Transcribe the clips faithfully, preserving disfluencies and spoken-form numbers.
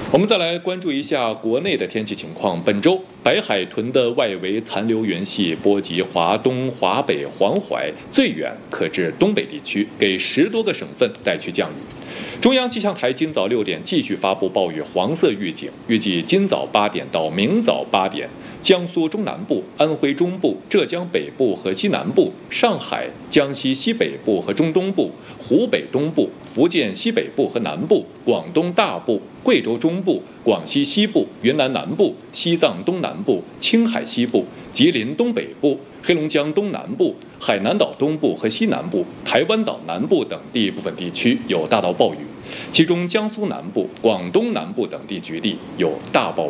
我们再来关注一下国内的天气情况。本周白海豚的外围残留云系波及华东、华北、黄淮，最远可至东北地区，给十多个省份带去降雨。中央气象台今早六点继续发布暴雨黄色预警，预计今早八点到明早八点，江苏中南部、安徽中部、浙江北部和西南部、上海、江西西北部和中东部、湖北东部、福建西北部和南部、广东大部、贵州中部、广西西部、云南南部、西藏东南部、青海西部、吉林东北部、黑龙江东南部、海南岛东部和西南部、台湾岛南部等地部分地区有大到暴雨，其中江苏南部、广东南部等地局地有大暴雨。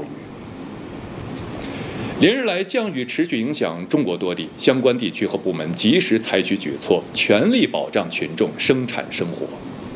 连日来降雨持续影响中国多地，相关地区和部门及时采取举措，全力保障群众生产生活。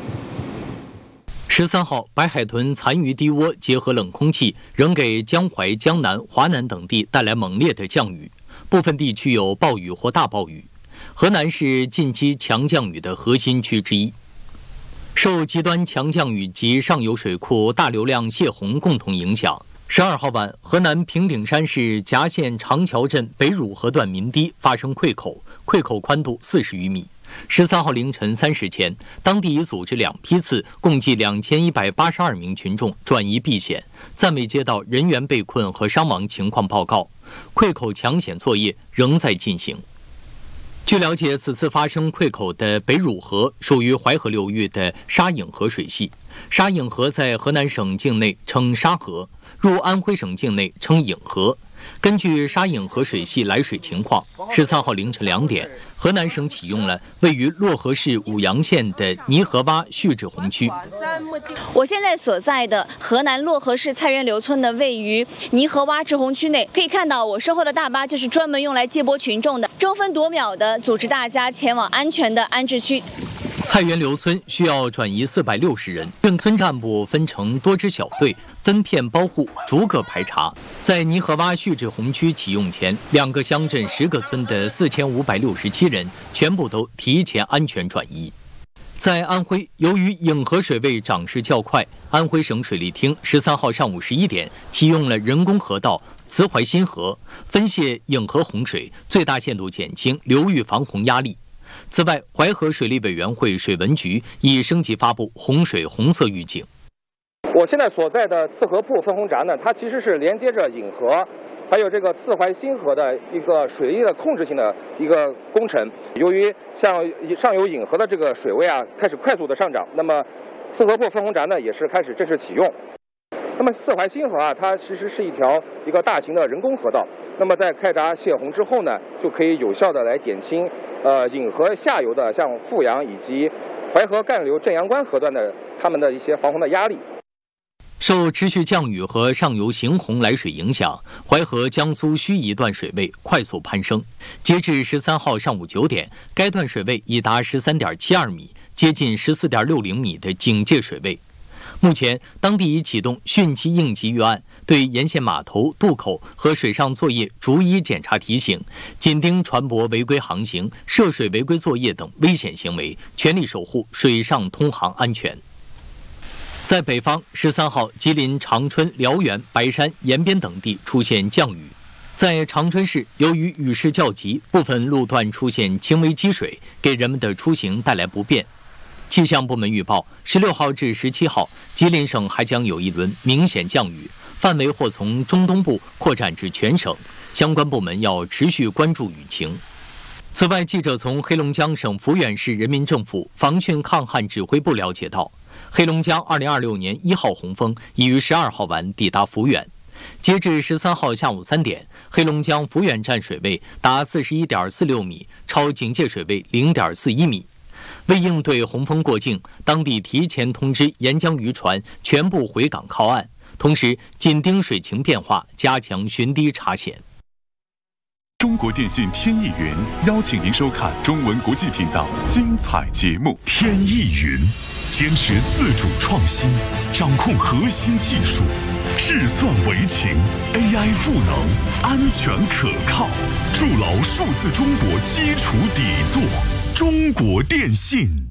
十三号，白海豚残余低涡结合冷空气，仍给江淮、江南、华南等地带来猛烈的降雨，部分地区有暴雨或大暴雨。河南是近期强降雨的核心区之一。受极端强降雨及上游水库大流量泄洪共同影响，十二号晚，河南平顶山市夹县长桥镇北汝河段民堤发生溃口，溃口宽度四十余米。十三号凌晨三时前，当地已组织两批次，共计两千一百八十二名群众转移避险，暂未接到人员被困和伤亡情况报告。溃口抢险作业仍在进行。据了解，此次发生溃口的北汝河属于淮河流域的沙隐河水系。沙隐河在河南省境内称沙河，入安徽省境内称隐河。根据沙隐河水系来水情况，十三号凌晨两点，河南省启用了位于漯河市舞阳县的泥河洼蓄滞洪区。 我现在所在的河南漯河市菜园刘村的位于泥河洼滞洪区内，可以看到我身后的大巴就是专门用来接驳群众的，争分夺秒的组织大家前往安全的安置区。 菜园刘村需要转移四百六十人，镇村干部分成多支小队，分片包户，逐个排查。在泥河洼蓄滞洪区启用前，两个乡镇十个村的四千五百六十七人全部都提前安全转移。在安徽，由于颍河水位涨势较快，安徽省水利厅十三号上午十一点启用了人工河道慈淮新河，分泄颍河洪水，最大限度减轻流域防洪压力。此外，淮河水利委员会水文局已升级发布洪水红色预警。 我现在所在的刺河铺分洪闸呢，它其实是连接着颍河还有这个刺淮新河的一个水利的控制性的一个工程。由于像上游颍河的这个水位啊开始快速的上涨，那么刺河铺分洪闸呢也是开始正式启用。那么刺淮新河啊，它其实是一条一个大型的人工河道。那么在开闸泄洪之后呢，就可以有效的来减轻呃颍河下游的像富阳以及淮河干流镇阳关河段的他们的一些防洪的压力。 受持续降雨和上游行洪来水影响，淮河江苏盱眙段水位快速攀升。截至十三号上午九点，该段水位已达十三点七二米，接近十四点六零米的警戒水位。目前，当地已启动汛期应急预案，对沿线码头、渡口和水上作业逐一检查提醒，紧盯船舶违规航行、涉水违规作业等危险行为，全力守护水上通航安全。在北方，十三号，吉林长春、辽源、白山、延边等地出现降雨。在长春市，由于雨势较急，部分路段出现轻微积水，给人们的出行带来不便。气象部门预报，十六号至十七号，吉林省还将有一轮明显降雨，范围或从中东部扩展至全省，相关部门要持续关注雨情。此外，记者从黑龙江省抚远市人民政府防汛抗旱指挥部了解到，黑龙江二零二六年一号洪峰已于十二号晚抵达抚远。截至十三号下午三点，黑龙江抚远站水位达四十一点四六米，超警戒水位零点四一米。为应对洪峰过境，当地提前通知沿江渔船全部回港靠岸，同时紧盯水情变化，加强巡堤查险。 中国电信天翼云邀请您收看中文国际频道精彩节目。天翼云坚持自主创新，掌控核心技术，智算为情 ，A I 赋能，安全可靠，筑牢数字中国基础底座。中国电信。